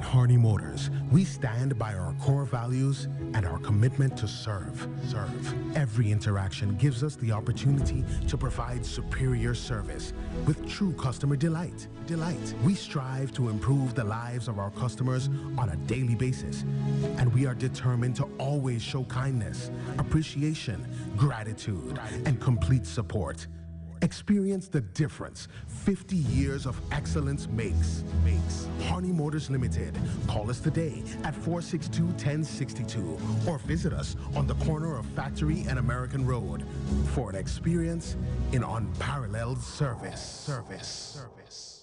Harney Motors, we stand by our core values and our commitment to serve. Every interaction gives us the opportunity to provide superior service with true customer delight. We strive to improve the lives of our customers on a daily basis, and we are determined to always show kindness, appreciation, gratitude, and complete support. Experience the difference 50 years of excellence makes. Harney Motors Limited. Call us today at 462-1062 or visit us on the corner of Factory and American Road for an experience in unparalleled service.